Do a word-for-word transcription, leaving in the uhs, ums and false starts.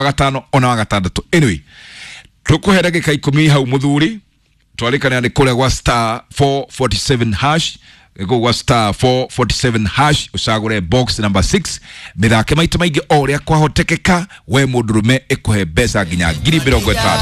gatano ona wa gatandatu. Anyway, tukuhere gika ikumi hau muthuri twalikana ni kule wa star four forty-seven hash go wa star four forty-seven hash usagure box number six mithake maita maingi oria kwahotekeka we mundurume ikuhe besa ginya ngiri mirongo itano.